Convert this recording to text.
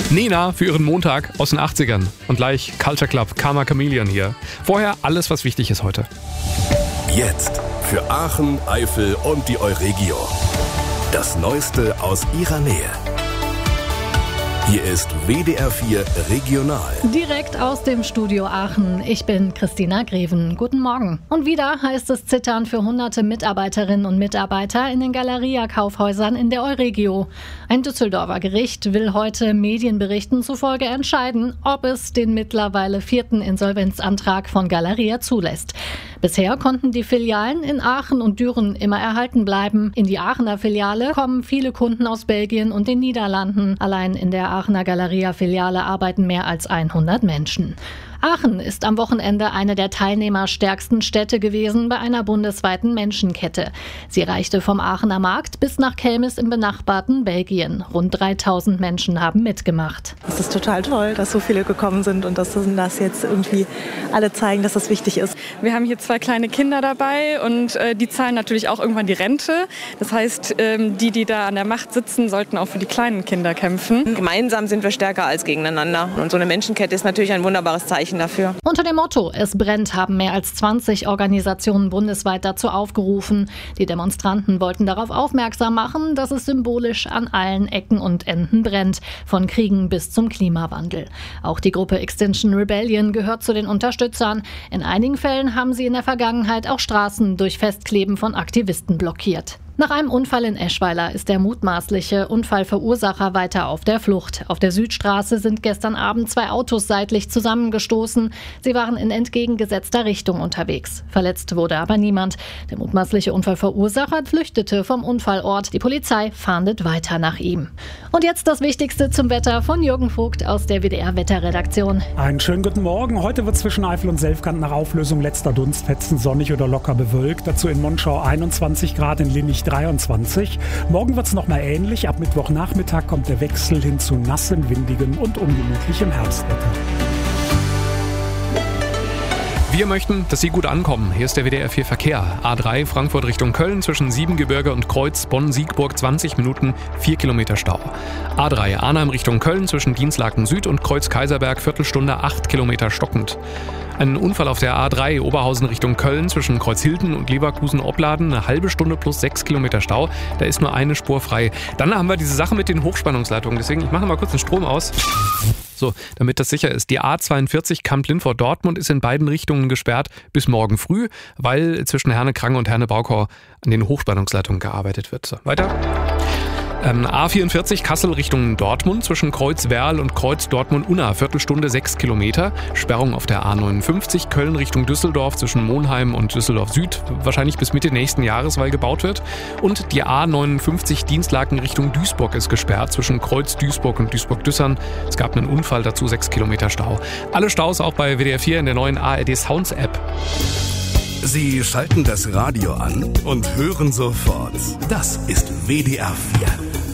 Nena für ihren Montag aus den 80ern und gleich Culture Club, Karma Chameleon hier. Vorher alles, was wichtig ist heute. Jetzt für Aachen, Eifel und die Euregio. Das Neueste aus ihrer Nähe. Hier ist WDR 4 Regional. Direkt aus dem Studio Aachen. Ich bin Christina Greven. Guten Morgen. Und wieder heißt es zittern für hunderte Mitarbeiterinnen und Mitarbeiter in den Galeria-Kaufhäusern in der Euregio. Ein Düsseldorfer Gericht will heute Medienberichten zufolge entscheiden, ob es den mittlerweile 4. Insolvenzantrag von Galeria zulässt. Bisher konnten die Filialen in Aachen und Düren immer erhalten bleiben. In die Aachener Filiale kommen viele Kunden aus Belgien und den Niederlanden. Allein in der Aachener Galeria-Filiale arbeiten mehr als 100 Menschen. Aachen ist am Wochenende eine der teilnehmerstärksten Städte gewesen bei einer bundesweiten Menschenkette. Sie reichte vom Aachener Markt bis nach Kelmis im benachbarten Belgien. Rund 3000 Menschen haben mitgemacht. Es ist total toll, dass so viele gekommen sind und dass das jetzt irgendwie alle zeigen, dass das wichtig ist. Wir haben hier 2 kleine Kinder dabei und die zahlen natürlich auch irgendwann die Rente. Das heißt, die da an der Macht sitzen, sollten auch für die kleinen Kinder kämpfen. Gemeinsam sind wir stärker als gegeneinander. Und so eine Menschenkette ist natürlich ein wunderbares Zeichen dafür. Unter dem Motto "Es brennt" haben mehr als 20 Organisationen bundesweit dazu aufgerufen. Die Demonstranten wollten darauf aufmerksam machen, dass es symbolisch an allen Ecken und Enden brennt, von Kriegen bis zum Klimawandel. Auch die Gruppe Extinction Rebellion gehört zu den Unterstützern. In einigen Fällen haben sie in der Vergangenheit auch Straßen durch Festkleben von Aktivisten blockiert. Nach einem Unfall in Eschweiler ist der mutmaßliche Unfallverursacher weiter auf der Flucht. Auf der Südstraße sind gestern Abend 2 Autos seitlich zusammengestoßen. Sie waren in entgegengesetzter Richtung unterwegs. Verletzt wurde aber niemand. Der mutmaßliche Unfallverursacher flüchtete vom Unfallort. Die Polizei fahndet weiter nach ihm. Und jetzt das Wichtigste zum Wetter von Jürgen Vogt aus der WDR-Wetterredaktion. Einen schönen guten Morgen. Heute wird zwischen Eifel und Selfkant nach Auflösung letzter Dunstfetzen sonnig oder locker bewölkt. Dazu in Monschau 21 Grad, in Linnich 23. Morgen wird es nochmal ähnlich. Ab Mittwochnachmittag kommt der Wechsel hin zu nassen, windigen und ungemütlichem Herbstwetter. Wir möchten, dass Sie gut ankommen. Hier ist der WDR 4 Verkehr. A3 Frankfurt Richtung Köln zwischen Siebengebirge und Kreuz Bonn-Siegburg 20 Minuten, 4 Kilometer Stau. A3 Arnhem Richtung Köln zwischen Dienstlaken Süd und Kreuz Kaiserberg Viertelstunde 8 Kilometer stockend. Ein Unfall auf der A3 Oberhausen Richtung Köln zwischen Kreuzhilden und Leverkusen-Opladen, eine halbe Stunde plus 6 Kilometer Stau. Da ist nur eine Spur frei. Dann haben wir diese Sache mit den Hochspannungsleitungen. Deswegen, ich mache mal kurz den Strom aus. So, damit das sicher ist. Die A42 Kamp-Lindfort-Dortmund ist in beiden Richtungen gesperrt bis morgen früh, weil zwischen Herne-Krang und Herne-Baukau an den Hochspannungsleitungen gearbeitet wird. So, weiter. A44 Kassel Richtung Dortmund zwischen Kreuz Werl und Kreuz Dortmund-Unna, Viertelstunde 6 Kilometer. Sperrung auf der A59 Köln Richtung Düsseldorf zwischen Monheim und Düsseldorf Süd, wahrscheinlich bis Mitte nächsten Jahres, weil gebaut wird. Und die A59 Dienstlaken Richtung Duisburg ist gesperrt zwischen Kreuz Duisburg und Duisburg-Düssern. Es gab einen Unfall, dazu 6 Kilometer Stau. Alle Staus auch bei WDR 4 in der neuen ARD Sounds App. Sie schalten das Radio an und hören sofort. Das ist WDR 4.